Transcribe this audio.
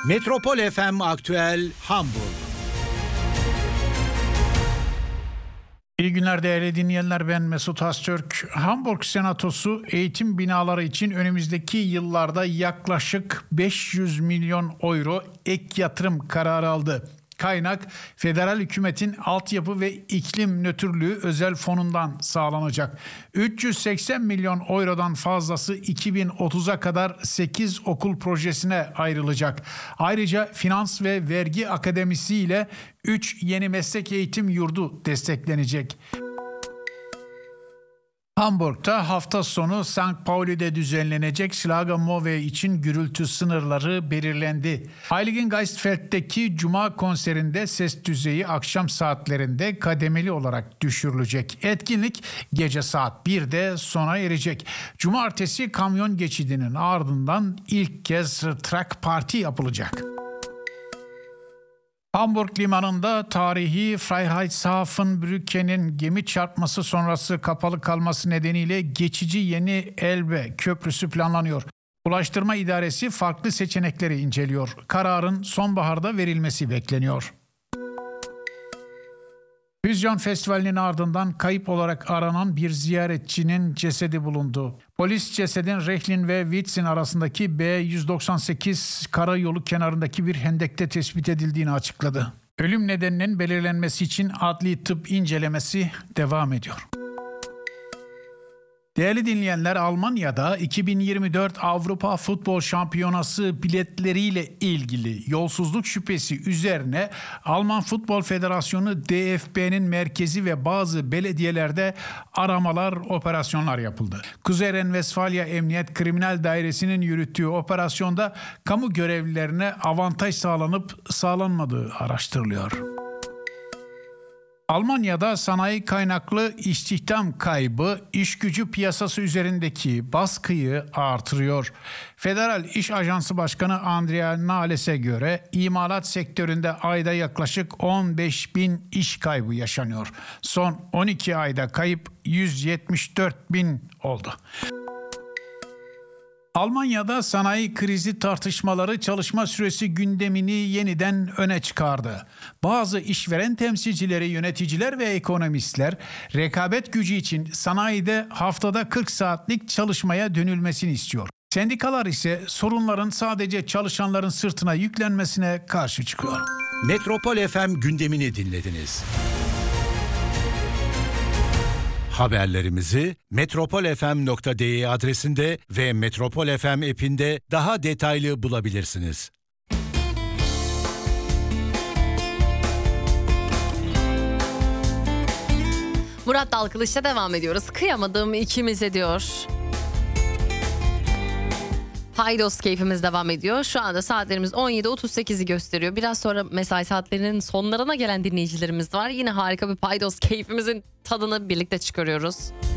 Metropol FM Aktüel Hamburg. İyi günler değerli dinleyenler, ben Mesut Öztürk. Hamburg Senatosu eğitim binaları için önümüzdeki yıllarda yaklaşık 500 milyon euro ek yatırım kararı aldı. Kaynak federal hükümetin altyapı ve iklim nötrlüğü özel fonundan sağlanacak. 380 milyon eurodan fazlası 2030'a kadar 8 okul projesine ayrılacak. Ayrıca finans ve vergi akademisi ile 3 yeni meslek eğitim yurdu desteklenecek. Hamburg'da hafta sonu St. Pauli'de düzenlenecek Schlagermove için gürültü sınırları belirlendi. Heiligengeistfeld'deki Cuma konserinde ses düzeyi akşam saatlerinde kademeli olarak düşürülecek. Etkinlik gece saat 1'de sona erecek. Cumartesi kamyon geçidinin ardından ilk kez track party yapılacak. Hamburg limanında tarihi Freiheitshafenbrücke'nin gemi çarpması sonrası kapalı kalması nedeniyle geçici yeni Elbe köprüsü planlanıyor. Ulaştırma İdaresi farklı seçenekleri inceliyor. Kararın sonbaharda verilmesi bekleniyor. Vizyon Festivali'nin ardından kayıp olarak aranan bir ziyaretçinin cesedi bulundu. Polis cesedin Rechlin ve Witz'in arasındaki B198 karayolu kenarındaki bir hendekte tespit edildiğini açıkladı. Ölüm nedeninin belirlenmesi için adli tıp incelemesi devam ediyor. Değerli dinleyenler, Almanya'da 2024 Avrupa Futbol Şampiyonası biletleriyle ilgili yolsuzluk şüphesi üzerine Alman Futbol Federasyonu DFB'nin merkezi ve bazı belediyelerde aramalar, operasyonlar yapıldı. Kuzey Ren-Vesfalya Emniyet Kriminal Dairesi'nin yürüttüğü operasyonda kamu görevlilerine avantaj sağlanıp sağlanmadığı araştırılıyor. Almanya'da sanayi kaynaklı istihdam kaybı iş gücü piyasası üzerindeki baskıyı artırıyor. Federal İş Ajansı Başkanı Andrea Nahles'e göre imalat sektöründe ayda yaklaşık 15 bin iş kaybı yaşanıyor. Son 12 ayda kayıp 174 bin oldu. Almanya'da sanayi krizi tartışmaları çalışma süresi gündemini yeniden öne çıkardı. Bazı işveren temsilcileri, yöneticiler ve ekonomistler rekabet gücü için sanayide haftada 40 saatlik çalışmaya dönülmesini istiyor. Sendikalar ise sorunların sadece çalışanların sırtına yüklenmesine karşı çıkıyor. Metropol FM gündemini dinlediniz. Haberlerimizi metropolfm.de adresinde ve Metropol FM app'inde daha detaylı bulabilirsiniz. Murat Dalkılıç'la devam ediyoruz. Kıyamadım ikimize diyor. Paydos keyfimiz devam ediyor. Şu anda saatlerimiz 17.38'i gösteriyor. Biraz sonra mesai saatlerinin sonlarına gelen dinleyicilerimiz var. Yine harika bir Paydos keyfimizin tadını birlikte çıkarıyoruz.